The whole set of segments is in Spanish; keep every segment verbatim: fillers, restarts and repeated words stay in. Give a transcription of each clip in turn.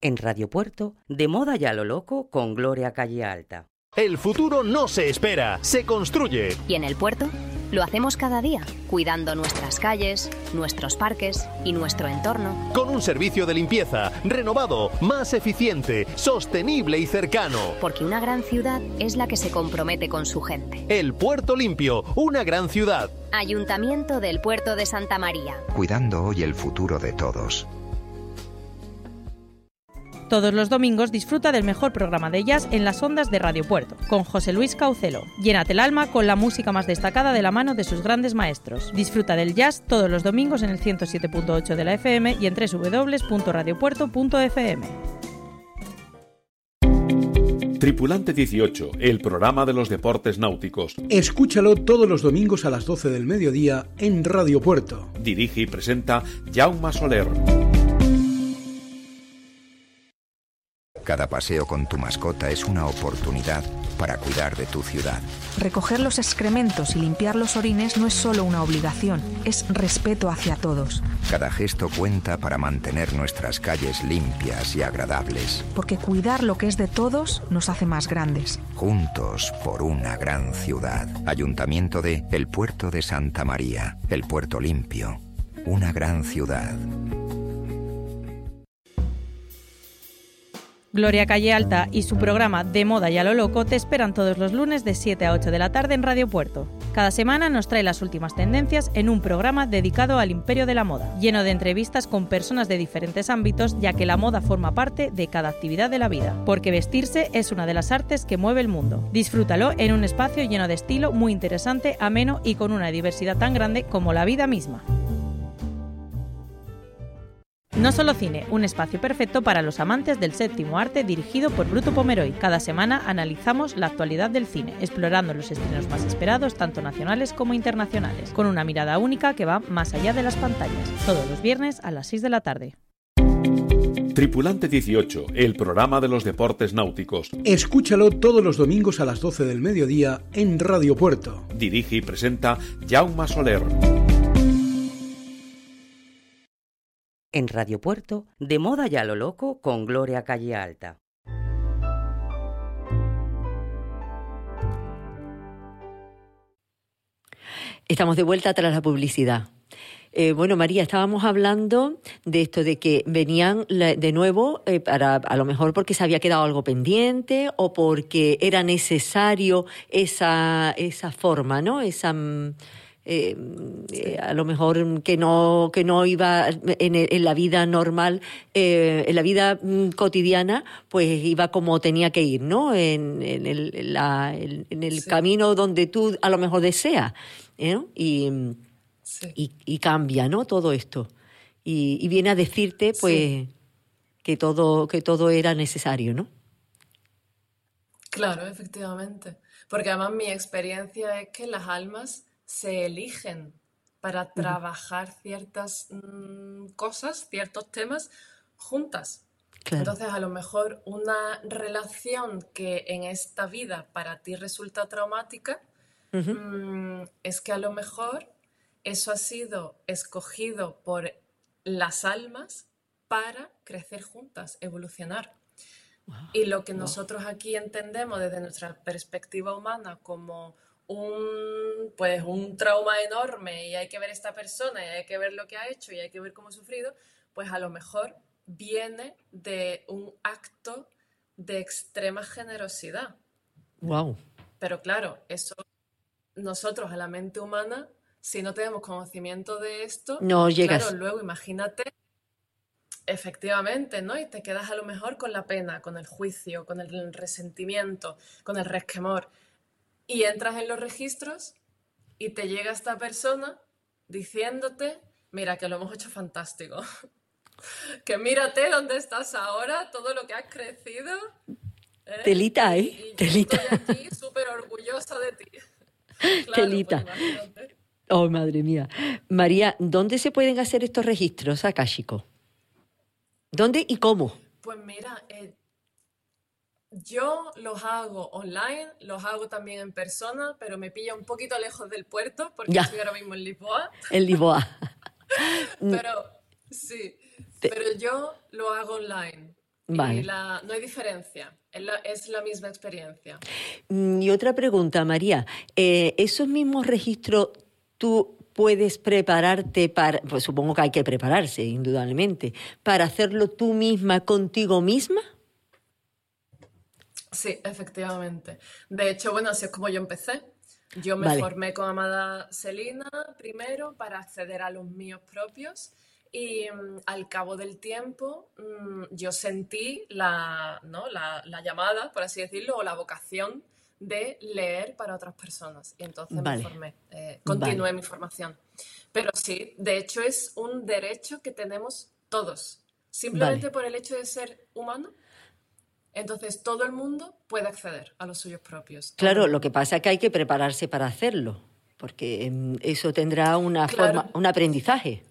En Radio Puerto, de moda y a lo loco con Gloria Calle Alta. El futuro no se espera, se construye. ¿Y en el puerto? Lo hacemos cada día, cuidando nuestras calles, nuestros parques y nuestro entorno. Con un servicio de limpieza renovado, más eficiente, sostenible y cercano. Porque una gran ciudad es la que se compromete con su gente. El Puerto Limpio, una gran ciudad. Ayuntamiento del Puerto de Santa María. Cuidando hoy el futuro de todos. Todos los domingos disfruta del mejor programa de jazz en las ondas de Radio Puerto, con José Luis Caucelo. Llénate el alma con la música más destacada de la mano de sus grandes maestros. Disfruta del jazz todos los domingos en el ciento siete punto ocho de la F M y en doble u doble u doble u punto radio puerto punto f m. Tripulante dieciocho, el programa de los deportes náuticos. Escúchalo todos los domingos a las doce del mediodía en Radio Puerto. Dirige y presenta Jaume Soler. Cada paseo con tu mascota es una oportunidad para cuidar de tu ciudad. Recoger los excrementos y limpiar los orines no es solo una obligación, es respeto hacia todos. Cada gesto cuenta para mantener nuestras calles limpias y agradables. Porque cuidar lo que es de todos nos hace más grandes. Juntos por una gran ciudad. Ayuntamiento de El Puerto de Santa María. El Puerto Limpio. Una gran ciudad. Gloria Calle Alta y su programa De Moda y a lo Loco te esperan todos los lunes de siete a ocho de la tarde en Radio Puerto. Cada semana nos trae las últimas tendencias en un programa dedicado al imperio de la moda, lleno de entrevistas con personas de diferentes ámbitos, ya que la moda forma parte de cada actividad de la vida, porque vestirse es una de las artes que mueve el mundo. Disfrútalo en un espacio lleno de estilo, muy interesante, ameno y con una diversidad tan grande como la vida misma. No Solo Cine, un espacio perfecto para los amantes del séptimo arte dirigido por Bruto Pomeroy. Cada semana analizamos la actualidad del cine, explorando los estrenos más esperados, tanto nacionales como internacionales, con una mirada única que va más allá de las pantallas. Todos los viernes a las seis de la tarde. Tripulante dieciocho, el programa de los deportes náuticos. Escúchalo todos los domingos a las doce del mediodía en Radio Puerto. Dirige y presenta Jaume Soler. En Radio Puerto, de moda y a lo loco con Gloria Calle Alta. Estamos de vuelta tras la publicidad. Eh, bueno, María, estábamos hablando de esto, de que venían de nuevo, eh, para, a lo mejor porque se había quedado algo pendiente o porque era necesario esa, esa forma, ¿no? Esa... Eh, eh, a lo mejor que no que no iba en, en la vida normal, eh, en la vida mm, cotidiana, pues iba como tenía que ir, ¿no? En, en el, en la, en, en el sí. camino donde tú a lo mejor deseas, ¿eh? y, sí. y, y cambia, ¿no? Todo esto. Y, y viene a decirte, pues, sí. que todo que todo era necesario, ¿no? Claro, efectivamente. Porque además mi experiencia es que las almas se eligen para trabajar ciertas mmm, cosas, ciertos temas juntas. Claro. Entonces, a lo mejor una relación que en esta vida para ti resulta traumática, uh-huh. mmm, es que a lo mejor eso ha sido escogido por las almas para crecer juntas, evolucionar. Wow. Y lo que nosotros aquí entendemos desde nuestra perspectiva humana como un, pues, un trauma enorme y hay que ver a esta persona y hay que ver lo que ha hecho y hay que ver cómo ha sufrido, pues a lo mejor viene de un acto de extrema generosidad. Wow. Pero claro, eso nosotros a la mente humana, si no tenemos conocimiento de esto, no llegas. Claro, luego imagínate, efectivamente, ¿no? Y te quedas a lo mejor con la pena, con el juicio, con el resentimiento, con el resquemor. Y entras en los registros y te llega esta persona diciéndote, mira, que lo hemos hecho fantástico. Que mírate dónde estás ahora, todo lo que has crecido. ¿eh? Telita, ¿eh? Y, y Telita. Yo estoy aquí súper orgullosa de ti. Claro, Telita. Pues, oh, madre mía. María, ¿dónde se pueden hacer estos registros akáshicos? ¿Dónde y cómo? Pues mira, eh, yo los hago online, los hago también en persona, pero me pilla un poquito lejos del puerto porque ya. Estoy ahora mismo en Lisboa. En Lisboa. Pero sí, pero yo lo hago online. Vale. Y la, no hay diferencia, es la, es la misma experiencia. Y otra pregunta, María. Eh, ¿Esos mismos registros tú puedes prepararte para, pues supongo que hay que prepararse, indudablemente, para hacerlo tú misma contigo misma? Sí, efectivamente. De hecho, bueno, así es como yo empecé. Yo me Vale. formé con Amada Celina primero para acceder a los míos propios y mm, al cabo del tiempo mm, yo sentí la, ¿no? la, la llamada, por así decirlo, o la vocación de leer para otras personas. Y entonces Vale. me formé, eh, continué Vale. mi formación. Pero sí, de hecho es un derecho que tenemos todos. Simplemente Vale. por el hecho de ser humano. Entonces, todo el mundo puede acceder a los suyos propios. Todo el Claro, lo mundo. que pasa es que hay que prepararse para hacerlo, porque em, eso tendrá una Claro, forma, un aprendizaje.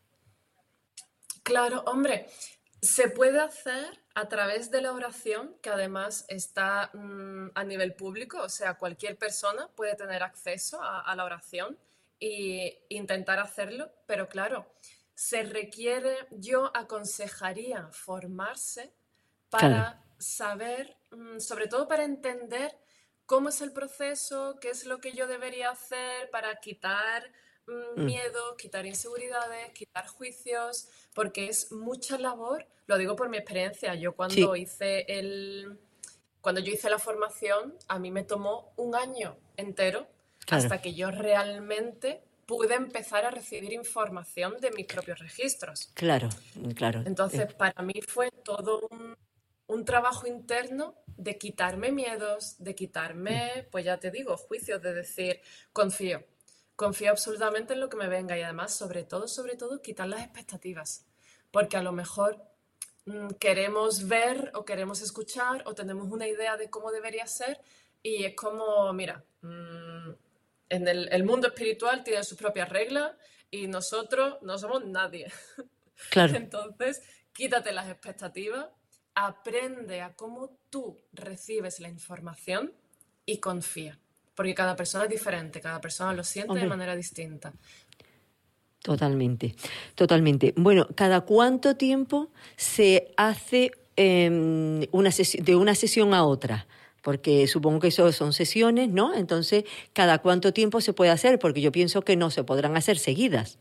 claro, hombre, se puede hacer a través de la oración, que además está mm, a nivel público, o sea, cualquier persona puede tener acceso a, a la oración e intentar hacerlo, pero claro, se requiere, yo aconsejaría formarse Claro. para saber, mm, sobre todo para entender cómo es el proceso, qué es lo que yo debería hacer para quitar mm, Mm. miedos, quitar inseguridades, quitar juicios, porque es mucha labor, lo digo por mi experiencia, yo cuando Sí, hice el, cuando yo hice la formación, a mí me tomó un año entero claro. hasta que yo realmente pude empezar a recibir información de mis propios registros. Claro, claro. Entonces, Eh, para mí fue todo un, un trabajo interno de quitarme miedos, de quitarme, pues ya te digo, juicios, de decir, confío, confío absolutamente en lo que me venga y además, sobre todo, sobre todo, quitar las expectativas, porque a lo mejor mm, queremos ver o queremos escuchar o tenemos una idea de cómo debería ser y es como, mira, mm, en el, el mundo espiritual tiene sus propias reglas y nosotros no somos nadie. claro. Entonces, quítate las expectativas, aprende a cómo tú recibes la información y confía. Porque cada persona es diferente, cada persona lo siente de Hombre, manera distinta. totalmente, totalmente. Bueno, ¿cada cuánto tiempo se hace em, una sesi- de una sesión a otra? Porque supongo que eso son sesiones, ¿no? Entonces, ¿cada cuánto tiempo se puede hacer? Porque yo pienso que no se podrán hacer seguidas.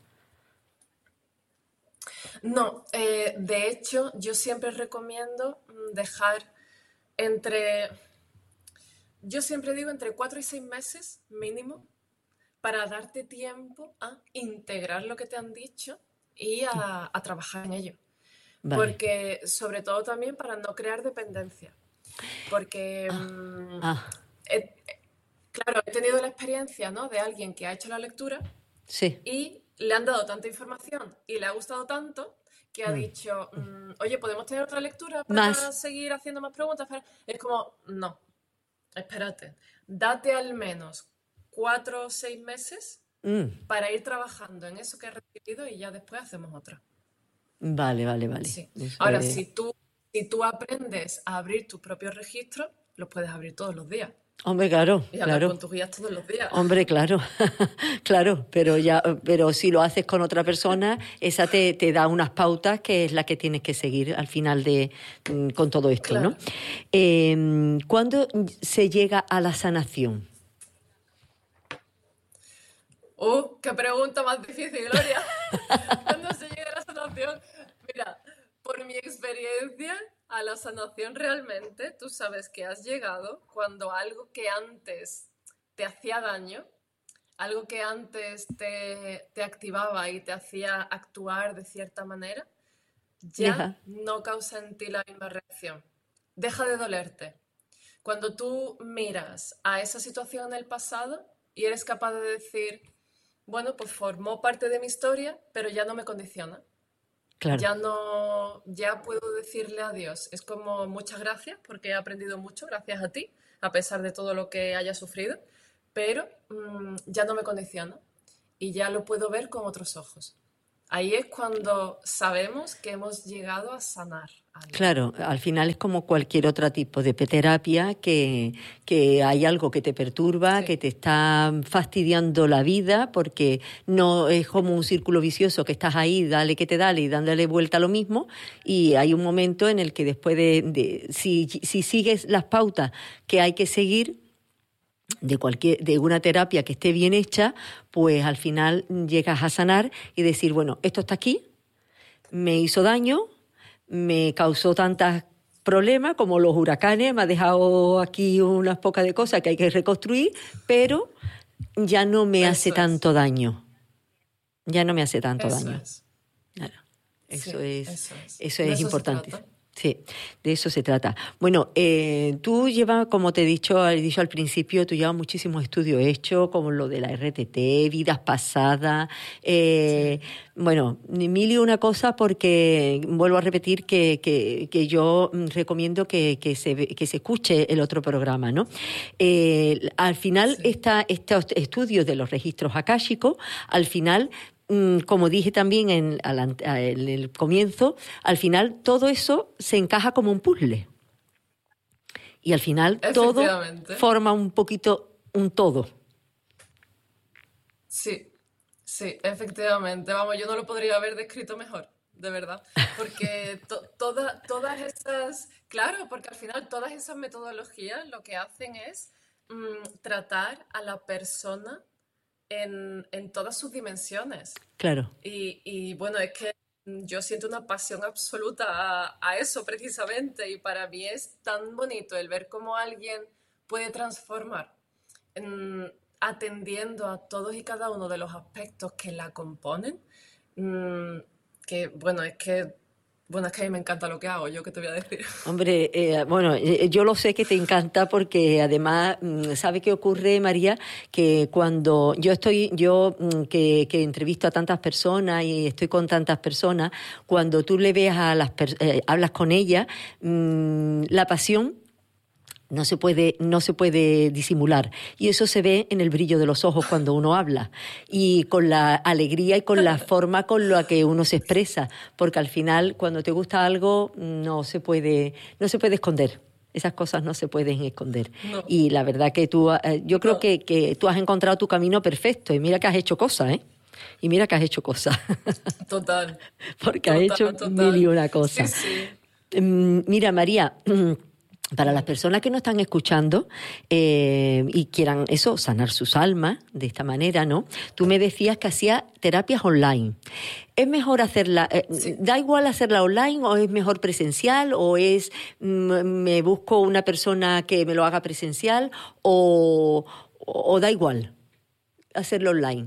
No, eh, de hecho, yo siempre recomiendo mm, dejar entre, yo siempre digo entre cuatro y seis meses mínimo para darte tiempo a integrar lo que te han dicho y a, a trabajar en ello. Vale. Porque, sobre todo también para no crear dependencia. Porque, mm, Ah, he- claro, he tenido la experiencia, ¿no? de alguien que ha hecho la lectura sí. y le han dado tanta información y le ha gustado tanto que ha Mm. dicho, mm, oye, ¿podemos tener otra lectura para Más. seguir haciendo más preguntas? Para-". Es como, no, espérate, date al menos cuatro o seis meses Mm. para ir trabajando en eso que has recibido y ya después hacemos otra. Vale, vale, vale. Sí. Eso Ahora, es- si tú, si tú aprendes a abrir tus propios registros, los puedes abrir todos los días Hombre, claro, y hablar claro. con tus guías todos los días. Hombre, claro, claro, pero ya, pero si lo haces con otra persona, esa te, te da unas pautas que es la que tienes que seguir al final de mm, con todo esto, ¿no? Claro. Eh, ¿cuándo se llega a la sanación? ¡Uh! ¡Qué pregunta más difícil, Gloria! ¿Cuándo se llega a la sanación? Mira, por mi experiencia, a la sanación realmente, tú sabes que has llegado cuando algo que antes te hacía daño, algo que antes te, te activaba y te hacía actuar de cierta manera, ya Deja. no causa en ti la misma reacción. Deja de dolerte. Cuando tú miras a esa situación en el pasado y eres capaz de decir, bueno, pues formó parte de mi historia, pero ya no me condiciona. Claro. Ya no, ya puedo decirle adiós. Es como muchas gracias porque he aprendido mucho gracias a ti, a pesar de todo lo que haya sufrido, pero mm, ya no me condiciona y ya lo puedo ver con otros ojos. Ahí es cuando sabemos que hemos llegado a sanar. Claro, al final es como cualquier otro tipo de terapia, que, que hay algo que te perturba, sí. que te está fastidiando la vida, porque no es como un círculo vicioso que estás ahí, dale que te dale y dándole vuelta a lo mismo, y hay un momento en el que después de, de si, si sigues las pautas que hay que seguir de cualquier de una terapia que esté bien hecha, pues al final llegas a sanar y decir, bueno, esto está aquí, me hizo daño, me causó tantos problemas como los huracanes, me ha dejado aquí unas pocas de cosas que hay que reconstruir, pero ya no me eso hace es. tanto daño. Ya no me hace tanto eso daño. Es. Claro, eso, sí, es, eso es, eso es eso importante. Sí, de eso se trata. Bueno, eh, tú llevas, como te he dicho, he dicho al principio, tú llevas muchísimos estudios hechos, como lo de la R T T, vidas pasadas, eh, sí. bueno, mil y una cosa, porque vuelvo a repetir que, que, que yo recomiendo que, que, se, que se escuche el otro programa, ¿no? Eh, al final, sí. esta, estos estudios de los registros akáshicos, al final, como dije también en, en el comienzo, al final todo eso se encaja como un puzzle. Y al final todo forma un poquito un todo. Sí, sí, efectivamente. Vamos, yo no lo podría haber descrito mejor, de verdad. Porque to, toda, todas esas... Claro, porque al final todas esas metodologías lo que hacen es mmm, tratar a la persona En, en todas sus dimensiones. Claro. Y, y bueno, es que yo siento una pasión absoluta a, a eso precisamente, y para mí es tan bonito el ver cómo alguien puede transformar en, atendiendo a todos y cada uno de los aspectos que la componen, mmm, que bueno, es que Bueno, es que a mí me encanta lo que hago, ¿yo qué te voy a decir? Hombre, eh, bueno, yo lo sé que te encanta, porque además, ¿sabe qué ocurre, María? Que cuando yo estoy, yo que, que entrevisto a tantas personas y estoy con tantas personas, cuando tú le veas a las personas, eh, hablas con ellas, mmm, la pasión no se puede, no se puede disimular, y eso se ve en el brillo de los ojos cuando uno habla, y con la alegría y con la forma con la que uno se expresa, porque al final cuando te gusta algo no se puede, no se puede esconder. Esas cosas no se pueden esconder. No. Y la verdad que tú, yo creo no. que, que tú has encontrado tu camino perfecto, y mira que has hecho cosas, ¿eh? Y mira que has hecho cosas. Total. Porque total, has hecho total. mil y una cosas. Sí, sí. Mira, María, para las personas que nos están escuchando eh, y quieran eso, sanar sus almas de esta manera, ¿no? Tú me decías que hacías terapias online. ¿Es mejor hacerla, eh, sí. da igual hacerla online, o es mejor presencial, o es mm, me busco una persona que me lo haga presencial, o, o, o da igual hacerlo online?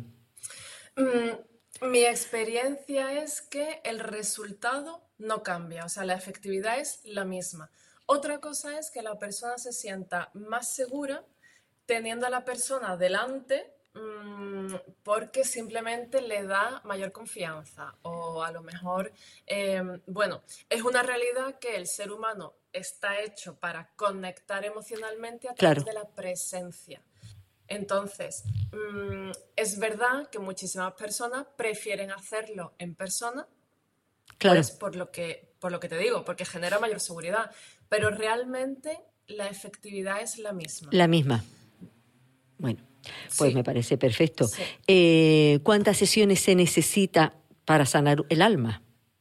Mm, mi experiencia es que el resultado no cambia, o sea, la efectividad es la misma. Otra cosa es que la persona se sienta más segura teniendo a la persona delante, mmm, porque simplemente le da mayor confianza, o a lo mejor, eh, bueno, es una realidad que el ser humano está hecho para conectar emocionalmente a través claro. de la presencia. Entonces, mmm, es verdad que muchísimas personas prefieren hacerlo en persona, claro. pues por lo que, por lo que te digo, porque genera mayor seguridad. Pero realmente la efectividad es la misma. La misma. Bueno, pues sí. me parece perfecto. Sí. Eh, ¿Cuántas sesiones se necesita para sanar el alma?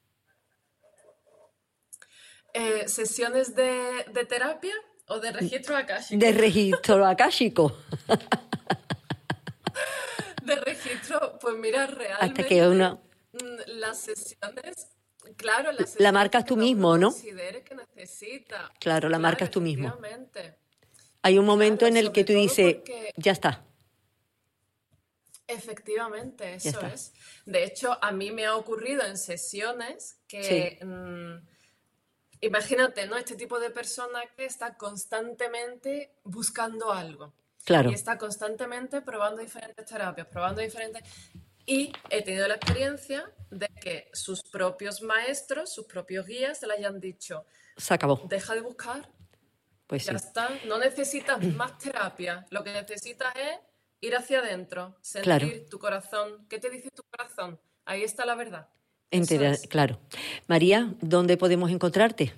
Eh, ¿Sesiones de, de terapia o de registro akáshico? De registro akáshico. De registro, pues mira, realmente... Hasta que uno... Las sesiones... Claro, la, la marcas tú mismo, ¿no? Que necesita. Claro, la claro, marcas tú mismo. Hay un momento claro, en el que tú dices, porque... ya está. Efectivamente, eso es. De hecho, a mí me ha ocurrido en sesiones que, sí. mmm, imagínate, ¿no? Este tipo de persona que está constantemente buscando algo. Claro. Y está constantemente probando diferentes terapias, probando diferentes... Y he tenido la experiencia de que sus propios maestros, sus propios guías, se le hayan dicho... Se acabó. Deja de buscar. Pues ya sí. está. No necesitas más terapia. Lo que necesitas es ir hacia adentro, sentir claro. tu corazón. ¿Qué te dice tu corazón? Ahí está la verdad. Entera, es. Claro. María, ¿dónde podemos encontrarte?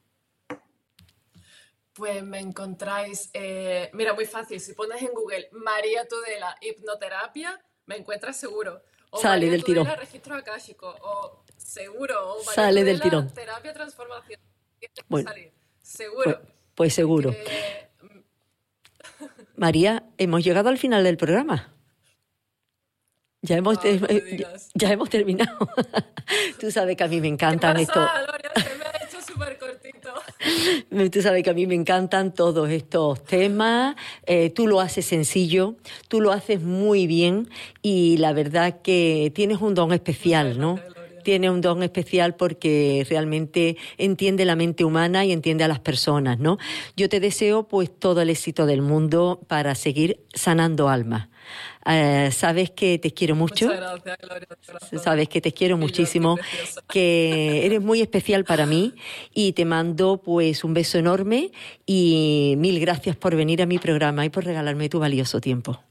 Pues me encontráis, eh, mira, muy fácil, si pones en Google María Tudela hipnoterapia, me encuentras seguro. O Sale María del Tudela, tirón. registro akáshico, o seguro, o María Sale Tudela, del tirón. terapia transformación. Bueno, salir. Seguro. Pues, pues seguro. Que... María, hemos llegado al final del programa. Ya hemos, No, te- no me eh, digas. ya hemos terminado. Tú sabes que a mí me encantan ¿Qué estos. pasa, Gloria? Se me ha hecho súper cortito. Tú sabes que a mí me encantan todos estos temas. Eh, tú lo haces sencillo, tú lo haces muy bien y la verdad que tienes un don especial, ¿no? Tiene un don especial porque realmente entiende la mente humana y entiende a las personas, ¿no? Yo te deseo pues todo el éxito del mundo para seguir sanando almas. Eh, sabes que te quiero mucho. Muchas gracias, Gloria. Gracias. Sabes que te quiero Y yo, muchísimo, qué preciosa. que eres muy especial para mí y te mando pues un beso enorme y mil gracias por venir a mi programa y por regalarme tu valioso tiempo.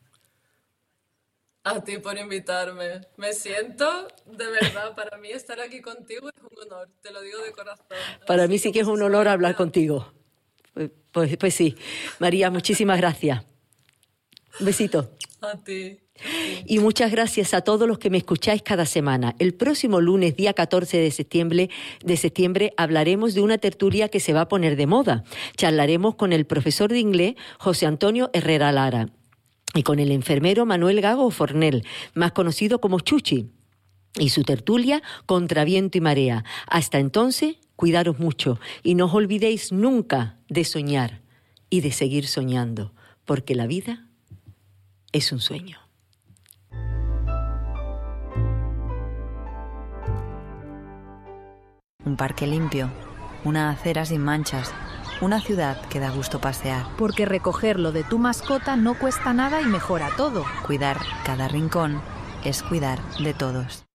A ti por invitarme. Me siento, de verdad, para mí estar aquí contigo es un honor, te lo digo de corazón. Para Así mí sí que es un pues, honor hablar bueno, contigo. Pues, pues, pues sí. María, muchísimas gracias. Un besito. A ti. Y muchas gracias a todos los que me escucháis cada semana. El próximo lunes, día catorce de septiembre, de septiembre, hablaremos de una tertulia que se va a poner de moda. Charlaremos con el profesor de inglés José Antonio Herrera Lara y con el enfermero Manuel Gago Fornel, más conocido como Chuchi, y su tertulia Contra Viento y Marea. Hasta entonces, cuidaros mucho y no os olvidéis nunca de soñar y de seguir soñando, porque la vida es un sueño. Un parque limpio, una acera sin manchas, una ciudad que da gusto pasear. Porque recogerlo de tu mascota no cuesta nada y mejora todo. Cuidar cada rincón es cuidar de todos.